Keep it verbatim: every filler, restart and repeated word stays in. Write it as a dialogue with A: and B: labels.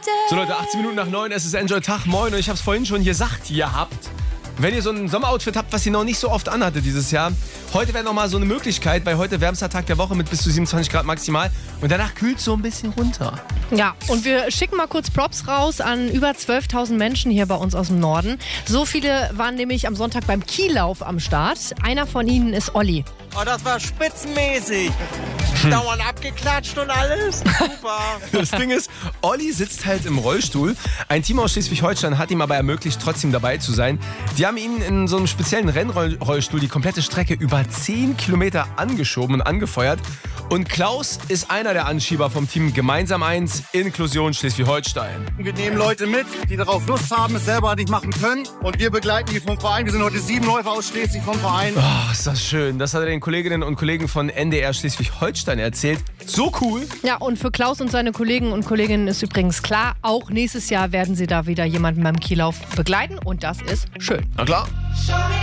A: So Leute, achtzehn Minuten nach neun, es ist Enjoy Tag, moin. Und ich habe es vorhin schon gesagt, ihr habt, wenn ihr so ein Sommeroutfit habt, was ihr noch nicht so oft anhattet dieses Jahr, heute wäre nochmal so eine Möglichkeit, weil heute wärmster Tag der Woche mit bis zu siebenundzwanzig Grad maximal und danach kühlt es so ein bisschen runter.
B: Ja, und wir schicken mal kurz Props raus an über zwölftausend Menschen hier bei uns aus dem Norden. So viele waren nämlich am Sonntag beim Kielauf am Start. Einer von ihnen ist Olli.
C: Oh, das war spitzenmäßig. Dauernd abgeklatscht und alles. Super.
A: Das Ding ist, Olli sitzt halt im Rollstuhl. Ein Team aus Schleswig-Holstein hat ihm aber ermöglicht, trotzdem dabei zu sein. Die haben ihn in so einem speziellen Rennrollstuhl die komplette Strecke über zehn Kilometer angeschoben und angefeuert. Und Klaus ist einer der Anschieber vom Team Gemeinsam eins, Inklusion Schleswig-Holstein.
D: Wir nehmen Leute mit, die darauf Lust haben, es selber nicht machen können. Und wir begleiten die vom Verein. Wir sind heute sieben Läufer aus Schleswig vom Verein.
A: Oh, ist das schön. Das hat er den Kolleginnen und Kollegen von N D R Schleswig-Holstein erzählt. So cool.
B: Ja, und für Klaus und seine Kollegen und Kolleginnen ist übrigens klar, auch nächstes Jahr werden sie da wieder jemanden beim Kielauf begleiten. Und das ist schön.
A: Na klar.